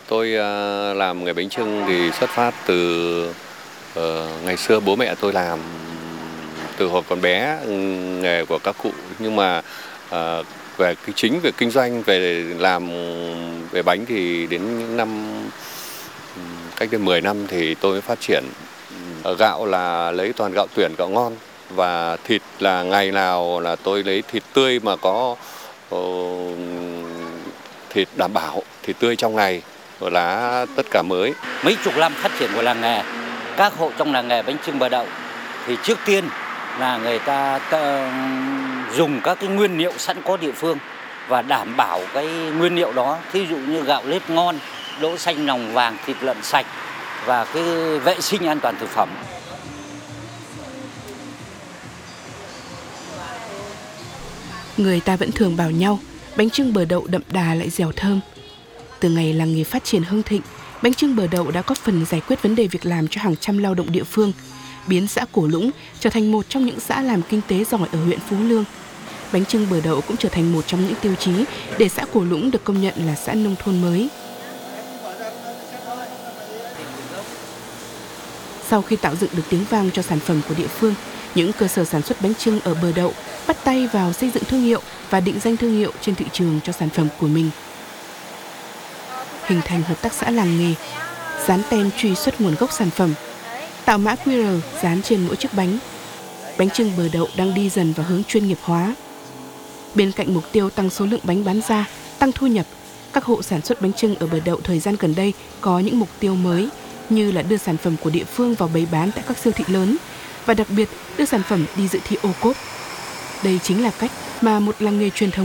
Tôi làm nghề bánh chưng thì xuất phát từ ngày xưa bố mẹ tôi làm từ hồi còn bé, nghề của các cụ. Nhưng mà về về kinh doanh, về làm về bánh thì đến những năm cách đây 10 năm thì tôi mới phát triển. Gạo là lấy toàn gạo tuyển, gạo ngon, và thịt là ngày nào là tôi lấy thịt tươi mà có ờ, thịt đảm bảo, thịt tươi trong ngày, và lá tất cả mới. Mấy chục năm phát triển của làng nghề, các hộ trong làng nghề bánh chưng Bờ Đậu thì trước tiên là người ta dùng các cái nguyên liệu sẵn có địa phương và đảm bảo cái nguyên liệu đó, thí dụ như gạo nếp ngon, đỗ xanh lòng vàng, thịt lợn sạch và cái vệ sinh an toàn thực phẩm. Người ta vẫn thường bảo nhau, bánh chưng Bờ Đậu đậm đà lại dẻo thơm. Từ ngày làng nghề phát triển hưng thịnh, bánh chưng Bờ Đậu đã góp phần giải quyết vấn đề việc làm cho hàng trăm lao động địa phương, biến xã Cổ Lũng trở thành một trong những xã làm kinh tế giỏi ở huyện Phú Lương. Bánh chưng Bờ Đậu cũng trở thành một trong những tiêu chí để xã Cổ Lũng được công nhận là xã nông thôn mới. Sau khi tạo dựng được tiếng vang cho sản phẩm của địa phương, những cơ sở sản xuất bánh chưng ở Bờ Đậu bắt tay vào xây dựng thương hiệu và định danh thương hiệu trên thị trường cho sản phẩm của mình. Hình thành hợp tác xã làng nghề, dán tem truy xuất nguồn gốc sản phẩm, tạo mã QR dán trên mỗi chiếc bánh. Bánh chưng Bờ Đậu đang đi dần vào hướng chuyên nghiệp hóa. Bên cạnh mục tiêu tăng số lượng bánh bán ra, tăng thu nhập, các hộ sản xuất bánh chưng ở Bờ Đậu thời gian gần đây có những mục tiêu mới, như là đưa sản phẩm của địa phương vào bày bán tại các siêu thị lớn và đặc biệt đưa sản phẩm đi dự thi OCOP. Đây chính là cách mà một làng nghề truyền thống